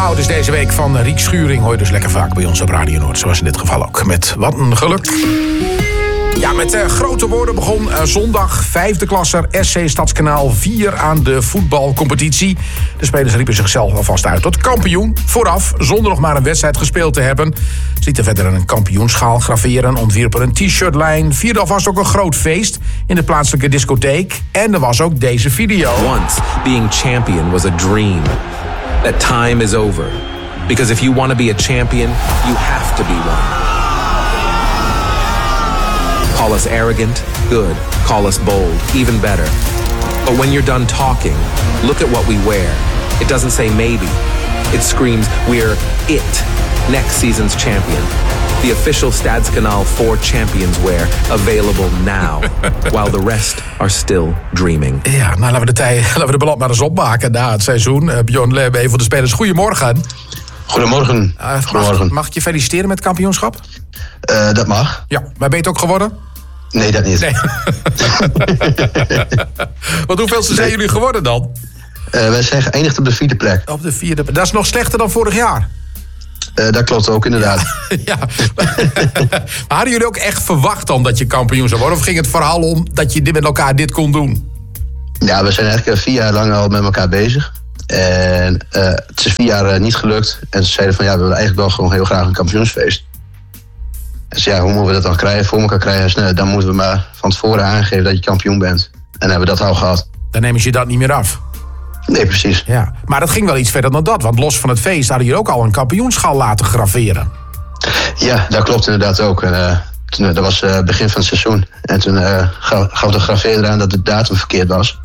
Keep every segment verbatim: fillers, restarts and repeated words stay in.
goud is deze week van Riek Schuring. Hoor je dus lekker vaak bij ons op Radio Noord. Zoals in dit geval ook. Met wat een geluk. Ja, met uh, grote woorden begon uh, zondag vijfde klasser S C Stadskanaal vier aan de voetbalcompetitie. De spelers riepen zichzelf alvast uit tot kampioen. Vooraf, zonder nog maar een wedstrijd gespeeld te hebben. Ze lieten verder een kampioenschaal graveren, ontwierpen een t-shirtlijn. Vierden alvast ook een groot feest in de plaatselijke discotheek. En er was ook deze video. Once, being champion was a dream. That time is over. Because if you want to be a champion, you have to be one. Call us arrogant, good. Call us bold, even better. But when you're done talking, look at what we wear. It doesn't say maybe. It screams, we're it, next season's champion. The official Stadskanaal four champions wear, available now. While the rest are still dreaming. Ja, nou laten we de, tijd, laten we de balans maar eens opmaken na het seizoen. Uh, Bjorn Lebe, een van de spelers. Goedemorgen. Goedemorgen. Uh, Goedemorgen. Mag, mag ik je feliciteren met het kampioenschap? Uh, dat mag. Ja, maar ben je het ook geworden? Nee, dat niet. Nee. Want hoeveelste zijn jullie geworden dan? Uh, wij zijn geëindigd op de vierde plek. Op de vierde. Dat is nog slechter dan vorig jaar. Uh, dat klopt ook, inderdaad. Ja. ja. Maar hadden jullie ook echt verwacht dan dat je kampioen zou worden? Of ging het verhaal om dat je dit met elkaar dit kon doen? Ja, we zijn eigenlijk vier jaar lang al met elkaar bezig. En uh, het is vier jaar uh, niet gelukt. En ze zeiden van ja, we willen eigenlijk wel gewoon heel graag een kampioensfeest. Dus ja, hoe moeten we dat dan krijgen, voor elkaar krijgen? Dus, nou, dan moeten we maar van tevoren aangeven dat je kampioen bent. En dan hebben we dat al gehad. Dan nemen ze je dat niet meer af. Nee, precies. Ja. Maar dat ging wel iets verder dan dat. Want los van het feest hadden jullie ook al een kampioenschaal laten graveren. Ja, dat klopt inderdaad ook. En, uh, toen, uh, dat was het uh, begin van het seizoen. En toen uh, gaf de graveerder aan dat de datum verkeerd was.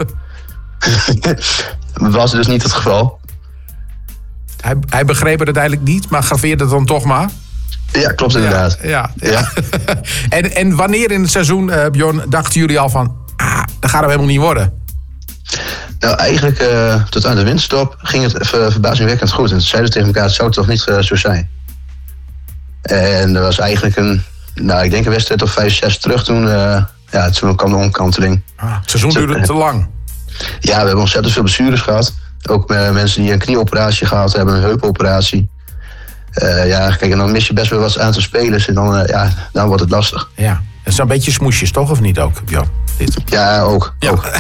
Dat was dus niet het geval. Hij, hij begreep het uiteindelijk niet, maar graveerde het dan toch maar? Ja, klopt inderdaad. Ja, ja, ja. Ja. en, en wanneer in het seizoen, uh, Bjorn, dachten jullie al van... ah, dat gaat hem helemaal niet worden? Nou, eigenlijk uh, tot aan de winterstop ging het ver, verbazingwekkend goed. En toen zeiden we tegen elkaar, het zou toch niet uh, zo zijn. En er was eigenlijk een, nou, ik denk een wedstrijd of vijf, zes terug toen... Uh, ja, toen kwam de omkanteling. Ah, het seizoen duurde te lang. Ja, we hebben ontzettend veel blessures gehad. Ook met mensen die een knieoperatie gehad hebben, een heupoperatie. Uh, ja, kijk, en dan mis je best wel wat aantal spelers en dan, uh, ja, dan wordt het lastig. Ja, dat is een beetje smoesjes, toch? Of niet ook, Bjorn? Dit. Ja, ook. Ja. ook.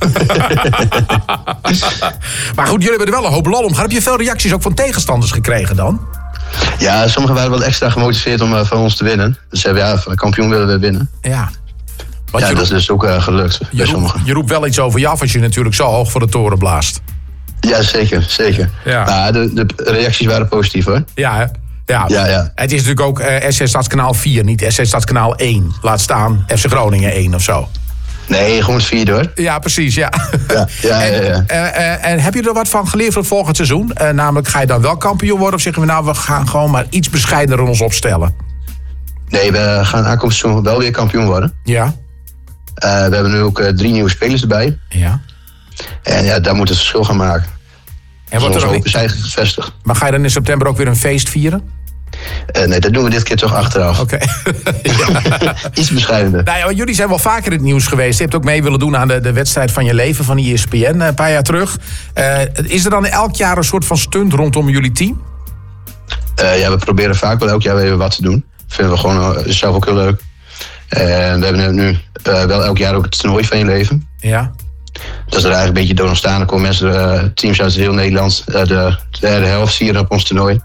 Maar goed, jullie hebben er wel een hoop lol om gehad. Heb je veel reacties ook van tegenstanders gekregen dan? Ja, sommigen waren wel extra gemotiveerd om uh, van ons te winnen. Dus ze hebben ja, van de kampioen willen we winnen. Ja. Want ja, je dat is dus ook uh, gelukt bij je roept, sommigen. je roept wel iets over je af als je natuurlijk zo hoog voor de toren blaast. Ja, zeker, zeker. Ja. Maar de, de reacties waren positief, hoor. Ja, hè? Ja. Ja, ja. Het is natuurlijk ook uh, S C Stadskanaal vier, niet S C Stadskanaal één. Laat staan F C Groningen één of zo. Nee, gewoon het vierde, hoor. Ja, precies, ja. Ja, ja, en, ja, ja. Uh, uh, en heb je er wat van geleerd voor het volgend seizoen? Uh, namelijk, ga je dan wel kampioen worden? Of zeggen we nou, we gaan gewoon maar iets bescheidener ons opstellen? Nee, we gaan aankomend seizoen wel weer kampioen worden. Ja. Uh, we hebben nu ook uh, drie nieuwe spelers erbij. Ja. En ja, daar moet het verschil gaan maken. En wordt er ook... is eigenlijk gevestigd. Maar ga je dan in september ook weer een feest vieren? Uh, nee, dat doen we dit keer toch achteraf. Oké. Okay. Iets bescheidener. Nou ja, jullie zijn wel vaker in het nieuws geweest. Je hebt ook mee willen doen aan de, de wedstrijd van je leven van E S P N een paar jaar terug. Uh, is er dan elk jaar een soort van stunt rondom jullie team? Uh, ja, we proberen vaak wel elk jaar weer wat te doen. Vinden we gewoon uh, zelf ook heel leuk. En we hebben nu uh, wel elk jaar ook het toernooi van je leven. Ja. Dat is er eigenlijk een beetje door ontstaan. Er komen mensen, uh, teams uit heel Nederland, uh, de derde helft vieren op ons toernooi.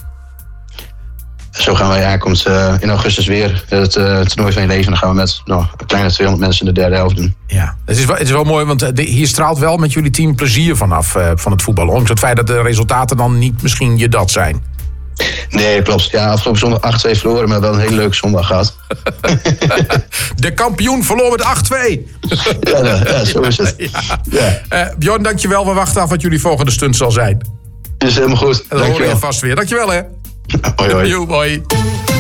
Zo gaan wij aankomend uh, in augustus weer het uh, toernooi van je leven. Dan gaan we met nou, een kleine tweehonderd mensen in de derde helft doen. Ja, het is wel, het is wel mooi, want de, hier straalt wel met jullie team plezier vanaf uh, van het voetbal. Ondanks het feit dat de resultaten dan niet misschien je dat zijn. Nee, klopt. Ja, afgelopen zondag acht twee verloren, maar wel een hele leuke zondag gehad. De kampioen verloor met acht twee. Ja, ja, zo is het. Ja. Ja. Uh, Bjorn, dankjewel. We wachten af wat jullie volgende stunt zal zijn. Is helemaal goed. En dan horen we Dankjewel. je vast weer. Dankjewel, hè. Hoi, hoi. Yo, hoi.